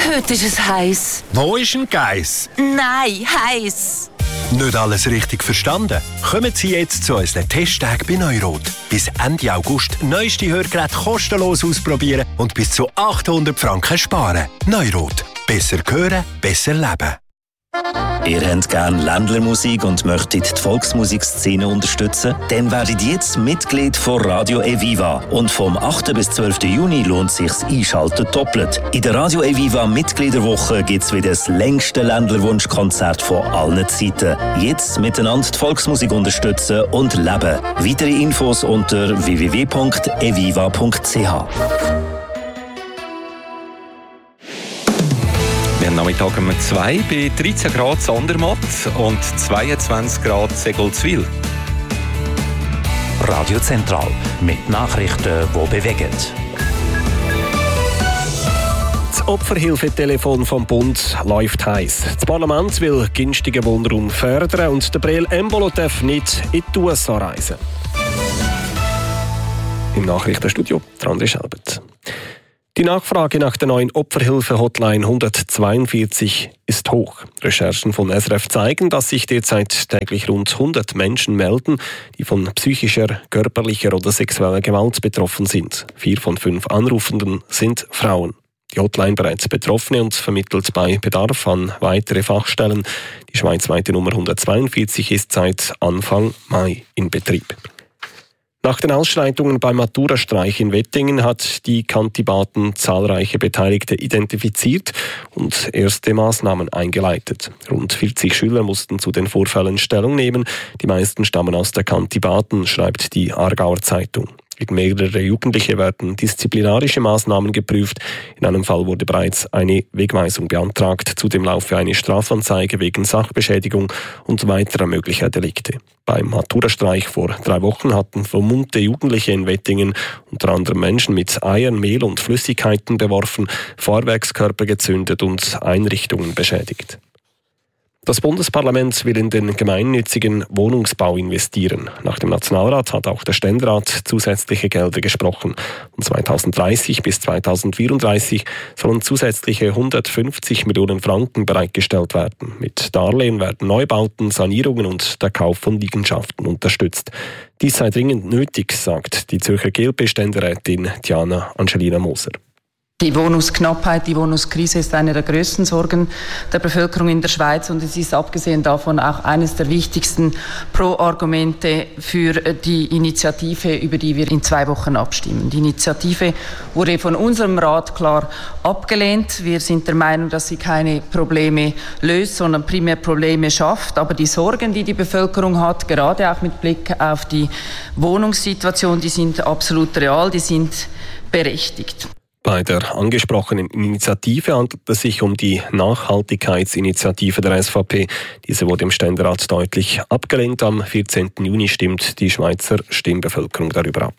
Heute ist es heiß. Wo ist ein Geiss? Nein, heiß. Nicht alles richtig verstanden? Kommen Sie jetzt zu unseren Testtagen bei Neurot. Bis Ende August neueste Hörgeräte kostenlos ausprobieren und bis zu 800 Franken sparen. Neurot. Besser hören, besser leben. Ihr habt gerne Ländlermusik und möchtet die Volksmusikszene unterstützen? Dann werdet jetzt Mitglied von Radio Eviva. Und vom 8. bis 12. Juni lohnt es sich Einschalten doppelt. In der Radio Eviva Mitgliederwoche gibt es wieder das längste Ländlerwunschkonzert von allen Zeiten. Jetzt miteinander die Volksmusik unterstützen und leben. Weitere Infos unter www.eviva.ch. Am Nachmittag um 2 bei 13 Grad Andermatt und 22 Grad Segolzwil. Radio Zentral mit Nachrichten, die bewegen. Das Opferhilfetelefon vom Bund läuft heiß. Das Parlament will günstigen Wohnraum fördern und der Breel Embolo darf nicht in die USA reisen. Im Nachrichtenstudio André Schelbert. Die Nachfrage nach der neuen Opferhilfe-Hotline 142 ist hoch. Recherchen von SRF zeigen, dass sich derzeit täglich rund 100 Menschen melden, die von psychischer, körperlicher oder sexueller Gewalt betroffen sind. 4 von 5 Anrufenden sind Frauen. Die Hotline berät Betroffene und vermittelt bei Bedarf an weitere Fachstellen. Die schweizweite Nummer 142 ist seit Anfang Mai in Betrieb. Nach den Ausschreitungen beim Maturastreich in Wettingen hat die Kantibaten zahlreiche Beteiligte identifiziert und erste Maßnahmen eingeleitet. Rund 40 Schüler mussten zu den Vorfällen Stellung nehmen. Die meisten stammen aus der Kantibaten, schreibt die Aargauer Zeitung. Gegen mehrere Jugendliche werden disziplinarische Maßnahmen geprüft. In einem Fall wurde bereits eine Wegweisung beantragt. Zudem laufe eine Strafanzeige wegen Sachbeschädigung und weiterer möglicher Delikte. Beim Maturastreich vor 3 Wochen hatten vermummte Jugendliche in Wettingen unter anderem Menschen mit Eiern, Mehl und Flüssigkeiten beworfen, Fahrwerkskörper gezündet und Einrichtungen beschädigt. Das Bundesparlament will in den gemeinnützigen Wohnungsbau investieren. Nach dem Nationalrat hat auch der Ständerat zusätzliche Gelder gesprochen. Von 2030 bis 2034 sollen zusätzliche 150 Millionen Franken bereitgestellt werden. Mit Darlehen werden Neubauten, Sanierungen und der Kauf von Liegenschaften unterstützt. Dies sei dringend nötig, sagt die Zürcher GLP-Ständerätin Diana Angelina Moser. Die Wohnungsknappheit, die Wohnungskrise ist eine der größten Sorgen der Bevölkerung in der Schweiz und es ist abgesehen davon auch eines der wichtigsten Pro-Argumente für die Initiative, über die wir in 2 Wochen abstimmen. Die Initiative wurde von unserem Rat klar abgelehnt. Wir sind der Meinung, dass sie keine Probleme löst, sondern primär Probleme schafft. Aber die Sorgen, die die Bevölkerung hat, gerade auch mit Blick auf die Wohnungssituation, die sind absolut real, die sind berechtigt. Bei der angesprochenen Initiative handelt es sich um die Nachhaltigkeitsinitiative der SVP. Diese wurde im Ständerat deutlich abgelehnt. Am 14. Juni stimmt die Schweizer Stimmbevölkerung darüber ab.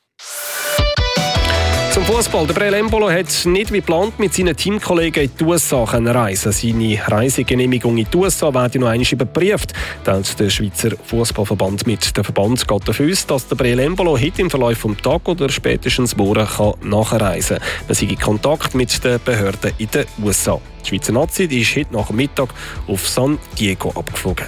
Zum Fußball. Der Breel Embolo hat nicht wie geplant mit seinen Teamkollegen in die USA reisen. Seine Reisegenehmigung in die USA wird noch einmal überprüft, teilt der Schweizer Fußballverband mit. Der Verband geht davon aus, dass der Breel Embolo heute im Verlauf des Tages oder spätestens morgen nachreisen kann. Man sei in Kontakt mit den Behörden in den USA. Die Schweizer Nazi ist heute nach dem Mittag auf San Diego abgeflogen.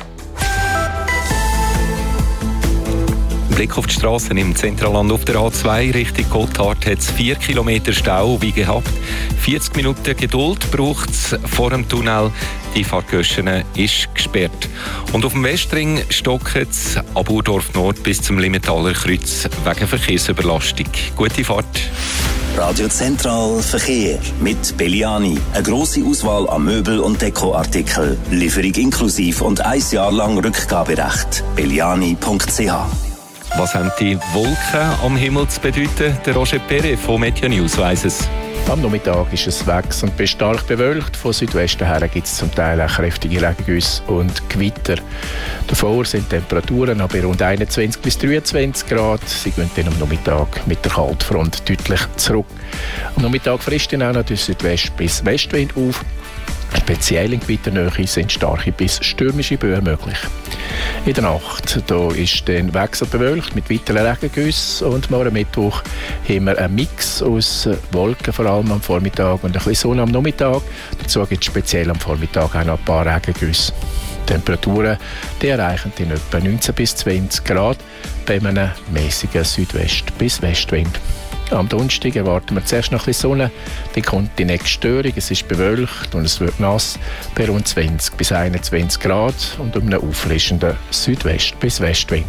Blick auf die Straßen im Zentralland auf der A2 Richtung Gotthard hat es 4 Kilometer Stau wie gehabt. 40 Minuten Geduld braucht es vor dem Tunnel. Die Fahrtgöschen ist gesperrt. Und auf dem Westring stockt es ab Urdorf Nord bis zum Limmetaler Kreuz wegen Verkehrsüberlastung. Gute Fahrt. Radio Zentral Verkehr mit Belliani. Eine grosse Auswahl an Möbel- und Dekoartikeln. Lieferung inklusiv und 1 Jahr lang Rückgaberecht. belliani.ch. Was haben die Wolken am Himmel zu bedeuten? Der Roger Perret von Media News weiss es. Am Nachmittag ist es wechselnd bis stark bewölkt. Von Südwesten her gibt es zum Teil auch kräftige Regengüsse und Gewitter. Davor sind Temperaturen bei rund 21 bis 23 Grad. Sie gehen dann am Nachmittag mit der Kaltfront deutlich zurück. Am Nachmittag frisst dann auch noch der Südwest- bis Westwind auf. Speziell in Gewitternähe sind starke bis stürmische Böen möglich. In der Nacht da ist dann wechselbewölkt mit weiteren Regengüssen und morgen Mittwoch haben wir einen Mix aus Wolken, vor allem am Vormittag, und ein bisschen Sonne am Nachmittag. Dazu gibt es speziell am Vormittag auch noch ein paar Regengüsse. Die Temperaturen die erreichen in etwa 19 bis 20 Grad bei einem mäßigen Südwest- bis Westwind. Am Donnerstag erwarten wir zuerst noch ein bisschen Sonne, dann kommt die nächste Störung, es ist bewölkt und es wird nass bei rund 20 bis 21 Grad und um einen auffrischenden Südwest- bis Westwind.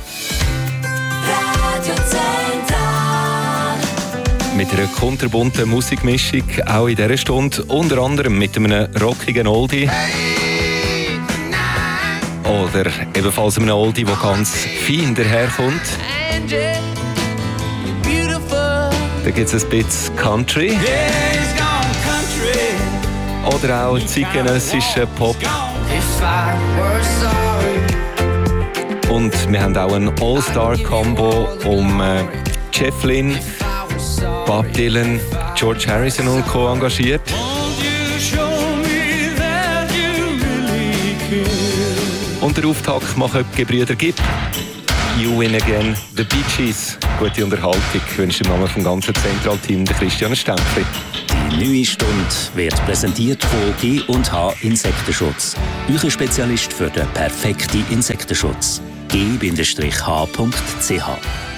Mit einer kunterbunten Musikmischung, auch in dieser Stunde, unter anderem mit einem rockigen Oldie. Oder ebenfalls einem Oldie, der ganz fein daherkommt. Da gibt es ein bisschen Country. Oder auch zeitgenössischen Pop. Und wir haben auch ein All-Star-Combo um Jeff Lynne, Bob Dylan, George Harrison und Co. engagiert. Und der Auftakt machen die Gebrüder Gibb. You Win Again, The Bee Gees. Gute Unterhaltung wünsche im Namen vom ganzen Zentralteam der Christian Stempfli. Die neue Stunde wird präsentiert von G&H Insektenschutz. Euer Spezialist für den perfekten Insektenschutz. g-h.ch